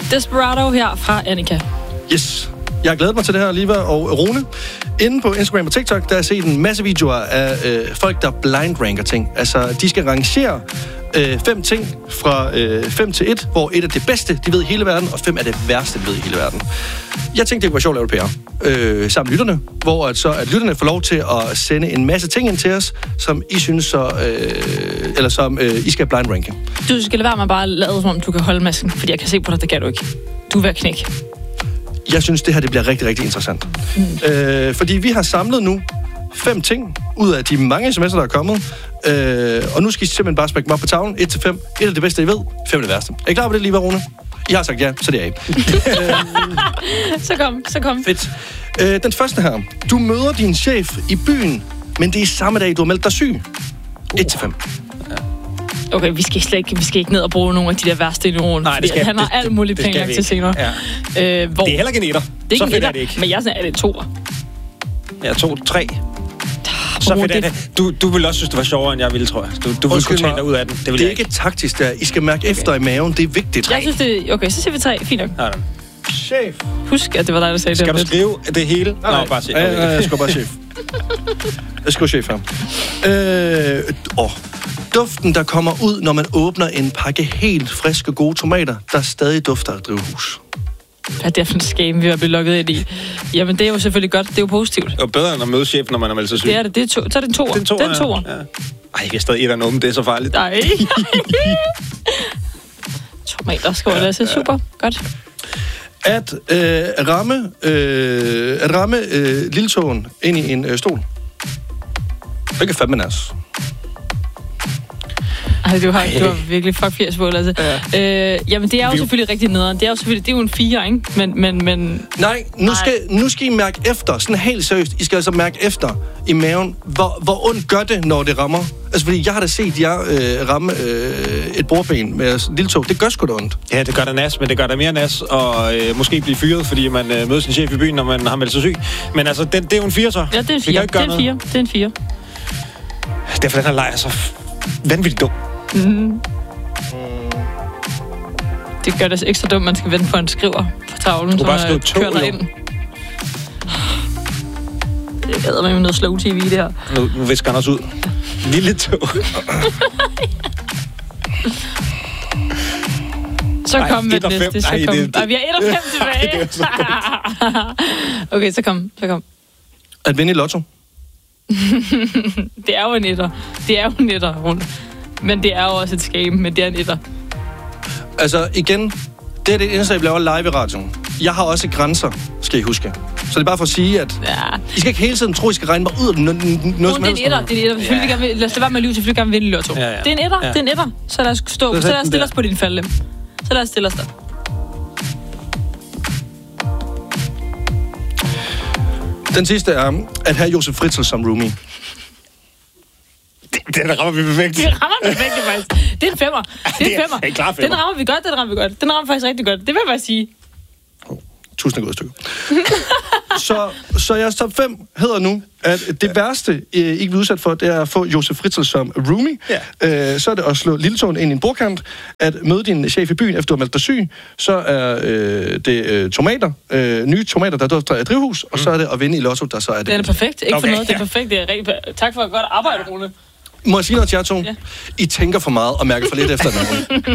Desperado her fra Annika. Yes. Jeg har glædet mig til det her, Liva og Rune. Inde på Instagram og TikTok, der har jeg set en masse videoer af folk, der blind ranker ting. Altså, de skal rangere 5 ting fra 5 til 1, hvor 1 er det bedste, de ved i hele verden, og 5 er det værste, de ved i hele verden. Jeg tænkte, det kunne være sjovt at lave det PR sammen med lytterne, hvor at lytterne får lov til at sende en masse ting ind til os, som I synes så, eller som I skal blind ranke. Du skal lade være med bare at lade, som om du kan holde masken, fordi jeg kan se på dig, det kan du ikke. Du er ved at knække. Jeg synes, det her det bliver rigtig, rigtig interessant. Fordi vi har samlet nu 5 ting ud af de mange sms'er, der er kommet. Og nu skal I simpelthen bare smække dem op på tavlen. 1 til 5. 1 er det bedste, I ved. 5 er det værste. Er I klar på det, Liva og Rune? I har sagt ja, så det er I. Så kom. Fedt. Den første her. Du møder din chef i byen, men det er samme dag, du har meldt dig syg. 1 til 5. Okay, vi skal ikke ned og bruge nogle af de der værste i orden. Nej, det skal han har alt muligt penge til senere. Ja. Hvor? Det er heller ikke en etter. Det er så fedt er det ikke. Men jeg er det 2'er. Ja, 2, 3. Så fedt er det. Du ville også synes, det var sjovere, end jeg ville, tror jeg. Du ville kunne tage dig ud af den. Det er ikke taktisk der. I skal mærke efter i maven. Det er vigtigt. Jeg synes det... Okay, så siger vi 3. Fint nok. Ja, chef. Husk, at det var dig, der sagde det. Skal du skrive det hele? Nej, bare chef. Okay. Jeg skriver bare chef. Jeg skriver chef her. Duften, der kommer ud, når man åbner en pakke helt friske, gode tomater, der stadig dufter af drivhus. Hvad er det for en skam, vi har blivet lukket ind i? Jamen, det er jo selvfølgelig godt. Det er jo positivt. Det er bedre end at møde chefen, når man er meldt sig syg. Det er det. Det er så er det en 2'er. Det er en 2'er. Ja. Ej, jeg kan stadig et af åben. Det er så farligt. Nej. Tomater skal jeg læse. Super. Godt. At ramme lilletåen ind i en stol. Det kan fandme nas. Ej, du har virkelig fuck 80 på, altså. Ja. Jamen, det er jo selvfølgelig rigtig nederen. Det er jo en 4, ikke? Men... Nej, nu skal I mærke efter. Sådan helt seriøst. I skal altså mærke efter i maven. Hvor ondt gør det, når det rammer? Altså, fordi jeg har da set jer ramme et bordben med lille tog. Det gør sgu da ondt. Ja, det gør da nas, men det gør da mere nas. Og måske blive fyret, fordi man møder sin chef i byen, når man har meldt sig syg. Men altså, det er jo en 4 så. Ja, det er en 4. Det er en 4. Derfor den her leg er så vanvittigt dum. Det gør det ekstra dumt, man skal vente på en skriver på tavlen, som kører dig ind. Det æder med noget slow tv, det her. Nu visker han også ud. Lille tog. Så kom med det næste. Vi har 1 og 5 tilbage. Okay, så kom. At vinde i lotto. Det er jo en etter. Det er jo en etter rundt. Men det er jo også et scam, men det er en etter. Altså, igen, det er det eneste, jeg laver live i radioen. Jeg har også grænser, skal I huske. Så det er bare for at sige, at I skal ikke hele tiden tro, I skal regne mig ud af noget som helst. Det er en etter. Lad os være med at lyve, selvfølgelig gerne vinde i lotto. Ja. Det er en etter. Det er en etter. Så lad os stå. Så lad os stille os på din faldlem. Så lad os stille os der. Den sidste er at have Josef Fritzl som roomie. Den rammer vi perfekt. Det rammer perfekt, faktisk. Det er en 5'er. Det er en 5'er. Det er klar 5'er. Den rammer vi godt, Den rammer faktisk rigtig godt. Det vil jeg bare sige. Tusind gode stykker. så jeres top 5 hedder nu, at det værste, I ikke vil udsat for, det er at få Josef Fritzl som roomie. Ja. Så er det at slå lilletåen ind i en bordkant, at møde din chef i byen, efter du har meldt dig syg. Så er det tomater, nye tomater, der dufter af drivhus, og så er det at vinde i lotto, der så er det. Det er perfekt. Ikke for noget, det er perfekt. Det er rigtig... Tak for et godt arbejde, Rune. Må jeg sige noget til jer to? Ja. I tænker for meget og mærker for lidt efter den.